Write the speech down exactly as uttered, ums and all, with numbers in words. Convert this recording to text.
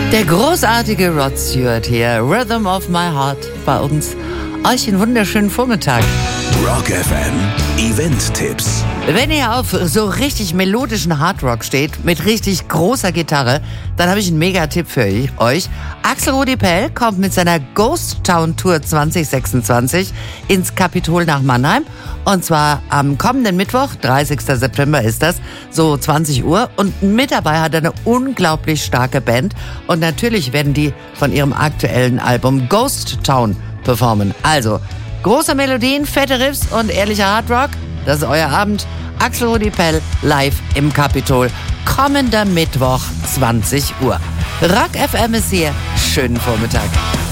Der großartige Rod Stewart hier, Rhythm of My Heart bei uns. Euch einen wunderschönen Vormittag. Rock F M Event-Tipps. Wenn ihr auf so richtig melodischen Hardrock steht, mit richtig großer Gitarre, dann habe ich einen Mega-Tipp für euch. Axel Rudi Pell kommt mit seiner Ghost Town Tour zwanzig sechsundzwanzig ins Kapitol nach Mannheim. Und zwar am kommenden Mittwoch, dreißigster September ist das, so zwanzig Uhr. Und mit dabei hat er eine unglaublich starke Band. Und natürlich werden die von ihrem aktuellen Album Ghost Town performen. Also, große Melodien, fette Riffs und ehrlicher Hardrock, das ist euer Abend. Axel Rudi Pell live im Kapitol. Kommender Mittwoch, zwanzig Uhr. Rock F M ist hier. Schönen Vormittag.